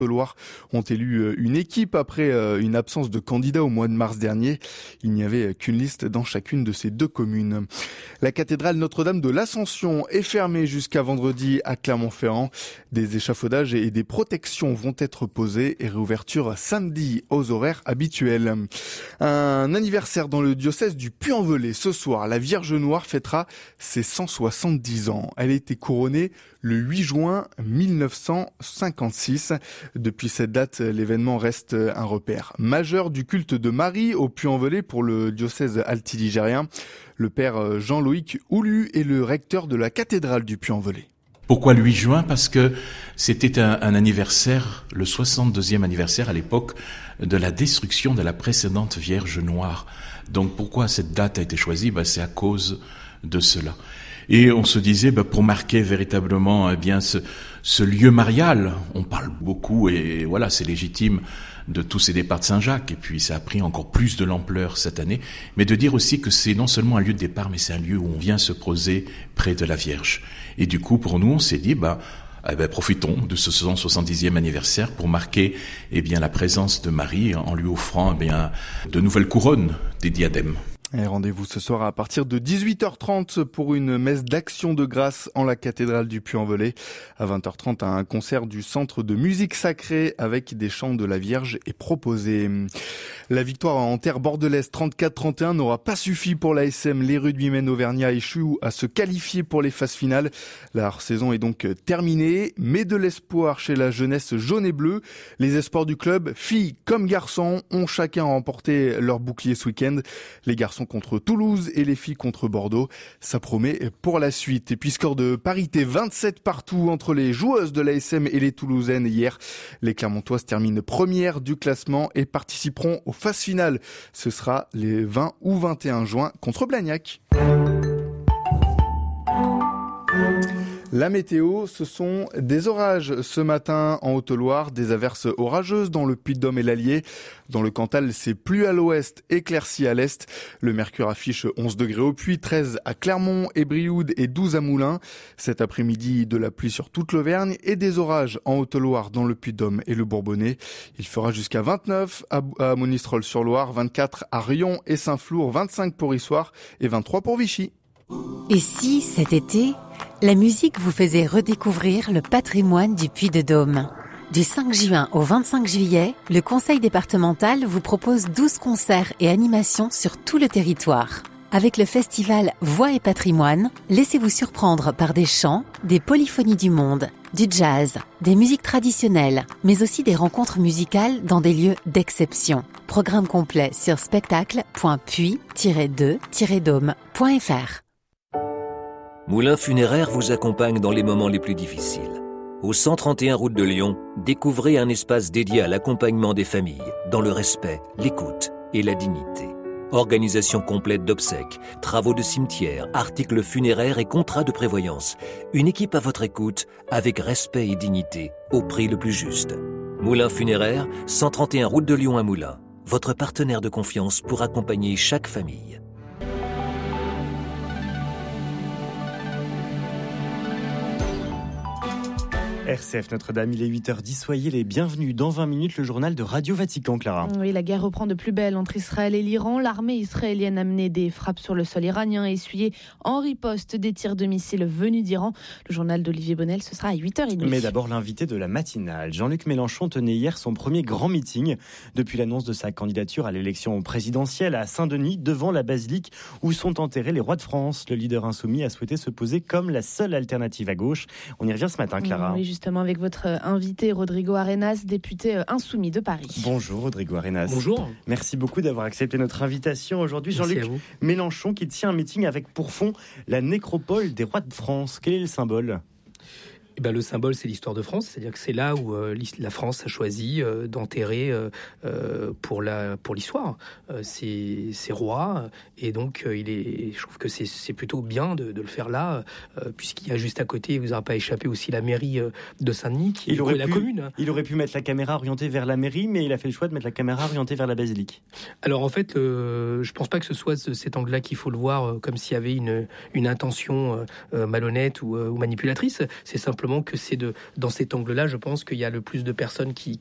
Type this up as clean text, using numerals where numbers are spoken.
Loire ont élu une équipe après une absence de candidats au mois de mars dernier. Il n'y avait qu'une liste dans chacune de ces deux communes. La cathédrale Notre-Dame de l'Ascension est fermée jusqu'à vendredi à Clermont-Ferrand. Des échafaudages et des protections vont être posées et réouverture samedi aux horaires habituels. Un anniversaire dans le diocèse du Puy-en-Velay. Ce soir, la Vierge Noire fêtera ses 170 ans. Elle a été couronnée le 8 juin 1956. Depuis cette date, l'événement reste un repère majeur du culte de Marie au Puy-en-Velay pour le diocèse altiligérien. Le père Jean-Loïc Houlu est le recteur de la cathédrale du Puy-en-Velay. Pourquoi le 8 juin ? Parce que c'était un anniversaire, le 62e anniversaire à l'époque de la destruction de la précédente Vierge Noire. Donc pourquoi cette date a été choisie ? C'est à cause de cela. Et on se disait, pour marquer véritablement ce lieu marial, on parle beaucoup et voilà, c'est légitime de tous ces départs de Saint-Jacques, et puis ça a pris encore plus de l'ampleur cette année, mais de dire aussi que c'est non seulement un lieu de départ, mais c'est un lieu où on vient se poser près de la Vierge. Et du coup, pour nous, on s'est dit, profitons de ce 170e anniversaire pour marquer la présence de Marie en lui offrant de nouvelles couronnes, des diadèmes. Et rendez-vous ce soir à partir de 18h30 pour une messe d'action de grâce en la cathédrale du Puy-en-Velay. À 20h30, un concert du Centre de musique sacrée avec des chants de la Vierge est proposé. La victoire en terre bordelaise 34-31 n'aura pas suffi pour l'ASM. Les rugbymen auvergnats échouent à se qualifier pour les phases finales. La saison est donc terminée, mais de l'espoir chez la jeunesse jaune et bleue. Les espoirs du club, filles comme garçons, ont chacun remporté leur bouclier ce week-end. Les garçons contre Toulouse et les filles contre Bordeaux. Ça promet pour la suite. Et puis score de parité 27 partout entre les joueuses de l'ASM et les Toulousaines hier. Les Clermontoises terminent premières du classement et participeront aux phases finales. Ce sera les 20 ou 21 juin contre Blagnac. La météo, ce sont des orages ce matin en Haute-Loire, des averses orageuses dans le Puy-de-Dôme et l'Allier. Dans le Cantal, c'est pluie à l'ouest, éclaircie à l'est. Le mercure affiche 11 degrés au Puy, 13 à Clermont et Brioude et 12 à Moulins. Cet après-midi, de la pluie sur toute l'Auvergne et des orages en Haute-Loire dans le Puy-de-Dôme et le Bourbonnais. Il fera jusqu'à 29 à Monistrol-sur-Loire, 24 à Rion et Saint-Flour, 25 pour Issoire et 23 pour Vichy. Et si, cet été, la musique vous faisait redécouvrir le patrimoine du Puy-de-Dôme ? Du 5 juin au 25 juillet, le Conseil départemental vous propose 12 concerts et animations sur tout le territoire. Avec le festival Voix et Patrimoine, laissez-vous surprendre par des chants, des polyphonies du monde, du jazz, des musiques traditionnelles, mais aussi des rencontres musicales dans des lieux d'exception. Programme complet sur spectacle.puy-2-dôme.fr. Moulin Funéraire vous accompagne dans les moments les plus difficiles. Au 131 route de Lyon, découvrez un espace dédié à l'accompagnement des familles, dans le respect, l'écoute et la dignité. Organisation complète d'obsèques, travaux de cimetière, articles funéraires et contrats de prévoyance. Une équipe à votre écoute, avec respect et dignité, au prix le plus juste. Moulin Funéraire, 131 route de Lyon à Moulins. Votre partenaire de confiance pour accompagner chaque famille. RCF Notre-Dame, il est 8h10, soyez les bienvenus. Dans 20 minutes, le journal de Radio Vatican, Clara. Oui, la guerre reprend de plus belle entre Israël et l'Iran. L'armée israélienne a mené des frappes sur le sol iranien et essuyé en riposte des tirs de missiles venus d'Iran. Le journal d'Olivier Bonnel, ce sera à 8h30. Mais d'abord, l'invité de la matinale. Jean-Luc Mélenchon tenait hier son premier grand meeting depuis l'annonce de sa candidature à l'élection présidentielle à Saint-Denis, devant la basilique où sont enterrés les rois de France. Le leader insoumis a souhaité se poser comme la seule alternative à gauche. On y revient ce matin, Clara. Oui, justement avec votre invité Rodrigo Arenas, député insoumis de Paris. Bonjour Rodrigo Arenas. Bonjour. Merci beaucoup d'avoir accepté notre invitation aujourd'hui. Jean-Luc Mélenchon qui tient un meeting avec pour fond la nécropole des rois de France. Quel est le symbole ? Le symbole, c'est l'histoire de France, c'est-à-dire que c'est là où la France a choisi d'enterrer pour l'histoire ses rois, et donc je trouve que c'est plutôt bien de le faire là, puisqu'il y a juste à côté, il vous aura pas échappé aussi la mairie de Saint-Denis, qui est la commune. Il aurait pu mettre la caméra orientée vers la mairie, mais il a fait le choix de mettre la caméra orientée vers la basilique. Alors en fait, je pense pas que ce soit cet angle-là qu'il faut le voir comme s'il y avait une intention malhonnête ou manipulatrice. C'est simplement simplement que c'est dans cet angle-là, je pense qu'il y a le plus de personnes qui